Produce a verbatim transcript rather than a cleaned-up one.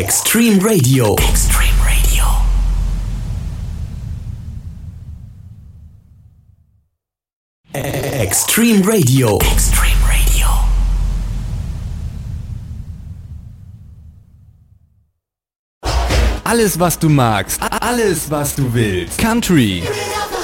Extreme Radio. Extreme Radio. Extreme Radio. Extreme Radio. Alles, was du magst. Alles, was du willst. Country.